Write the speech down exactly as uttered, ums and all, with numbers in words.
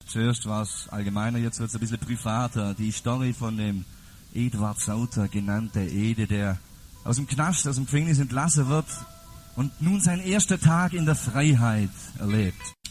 Zuerst war es allgemeiner, jetzt wird es ein bisschen privater. Die Story von dem Eduard Sauter, genannte Ede, der aus dem Knast, aus dem Gefängnis entlassen wird und nun seinen ersten Tag in der Freiheit erlebt.